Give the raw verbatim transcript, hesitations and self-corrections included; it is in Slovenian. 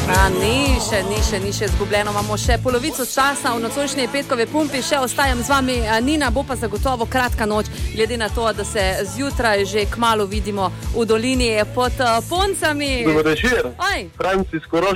A, ni še, ni še, ni še izgubljeno. Imamo še polovico časa v nocojšnji petkove pumpi, še ostajam z vami. Nina, bo pa zagotovo kratka noč, glede na to, da se zjutraj že kmalu vidimo v dolini pod Poncami. Dober večer, Franci Skoroš.